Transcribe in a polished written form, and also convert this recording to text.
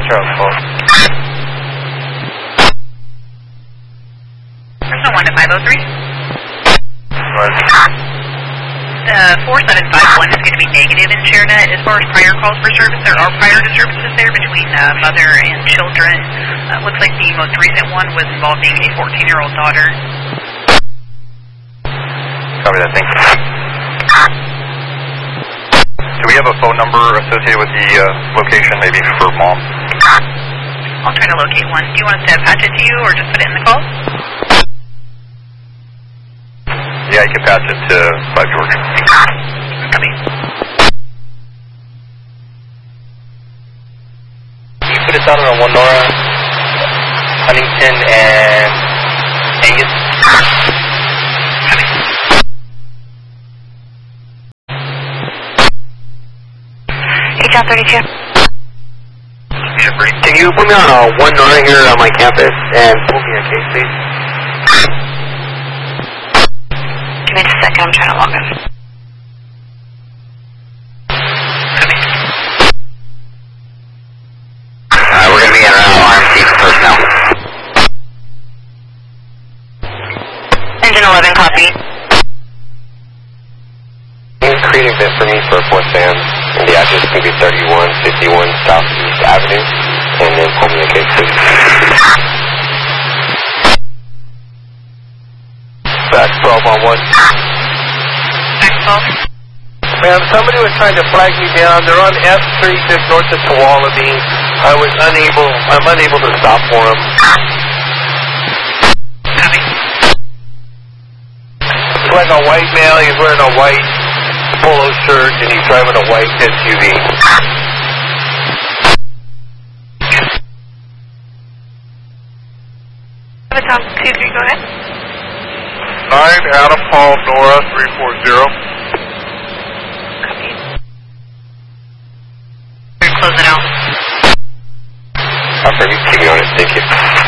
Charles Paul. There's no 1 to 503. Right. 4751 is going to be negative in ShareNet. As far as prior calls for service, there are prior disturbances there between mother and children. Looks like the most recent one was involving a 14-year-old daughter. Copy that, thanks. Do we have a phone number associated with the location, maybe for mom? I'll try to locate one. Do you want us to patch it to you or just put it in the call? Yeah, you can patch it to 5 George. Copy. Can you put us out on 1 Nora, Huntington, and Angus? Copy. H.L. 32. Can you put me on 1 Nora here on my campus and pull me a case, please? Give me just a second, I'm trying to log in. We're going to be in RMC for personnel. Engine 11, copy. Create an event for me for a 4th band, and the address is going to be 3151 Southeast Avenue, and then pull me a case, please. Back 12 on 1. Back 12. Ma'am, somebody was trying to flag me down. They're on F3 just north of Tuolumne. I'm unable to stop for them. Copy. It's like a white male. He's wearing a white polo shirt and he's driving a white SUV. Tom 23, go ahead. 9 Adam Paul Nora 340. Close it out. I'll keep me on it, thank you.